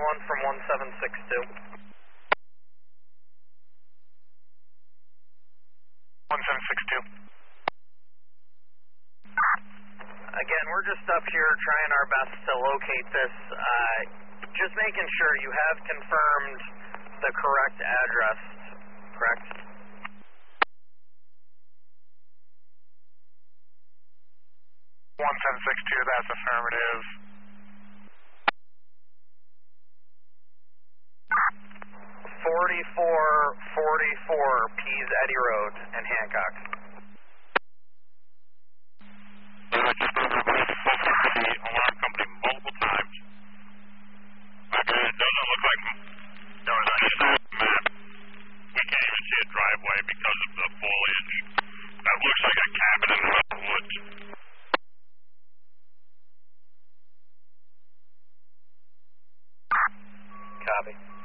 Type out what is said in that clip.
1 from 1762. 1762. Again, we're just up here trying our best to locate this. Just making sure you have confirmed the correct address, correct? 1762, that's affirmative. 4444 Pease Eddy Road in Hancock. I just spoke to the alarm company multiple times. Okay, it doesn't look like there was any map. We can't even see a driveway because of the foliage. That looks like a cabin in the middle of the woods. Copy.